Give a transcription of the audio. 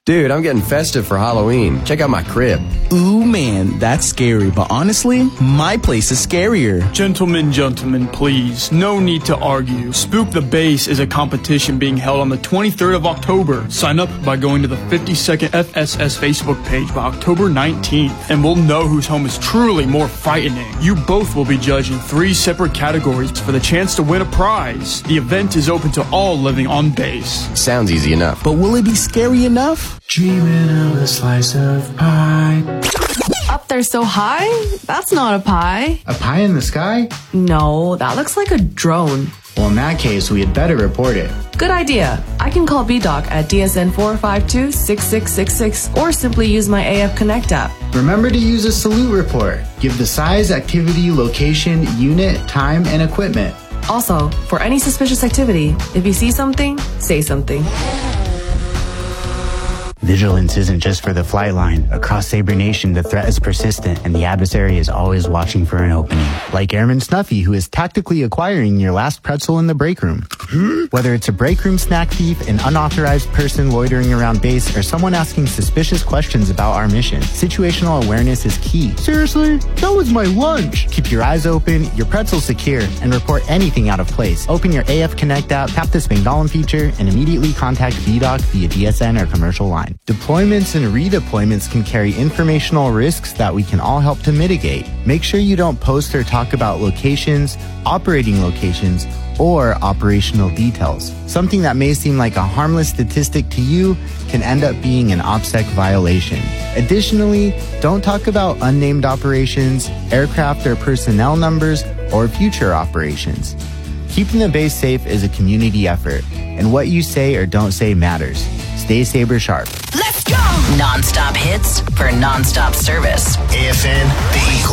Dude, I'm getting festive for Halloween. Check out my crib. Ooh, man, that's scary. But honestly, my place is scarier. Gentlemen, please. No need to argue. Spook the Base is a competition being held on the 23rd of October. Sign up by going to the 52nd FSS Facebook page by October 19th, and we'll know whose home is truly more frightening. You both will be judged in 3 separate categories for the chance to win a prize. The event is open to all living on base. Sounds easy enough. But will it be scary enough? Dreaming of a slice of pie. Up there so high? That's not a pie. A pie in the sky? No, that looks like a drone. Well, in that case, we had better report it. Good idea. I can call BDOC at DSN 452-6666 or simply use my AF Connect app. Remember to use a salute report. Give the size, activity, location, unit, time, and equipment. Also, for any suspicious activity, if you see something, say something. Vigilance isn't just for the flight line. Across Sabre Nation, the threat is persistent, and the adversary is always watching for an opening. Like Airman Snuffy, who is tactically acquiring your last pretzel in the break room. Whether it's a break room snack thief, an unauthorized person loitering around base, or someone asking suspicious questions about our mission, situational awareness is key. Seriously? That was my lunch! Keep your eyes open, your pretzel secure, and report anything out of place. Open your AF Connect app, tap the Spangdahlem feature, and immediately contact BDOC via DSN or commercial line. Deployments and redeployments can carry informational risks that we can all help to mitigate. Make sure you don't post or talk about locations, operating locations, or operational details. Something that may seem like a harmless statistic to you can end up being an OPSEC violation. Additionally, don't talk about unnamed operations, aircraft or personnel numbers, or future operations. Keeping the base safe is a community effort, and what you say or don't say matters. Stay Sabre sharp. Let's go! Non-stop hits for non-stop service. AFN, the Eagle.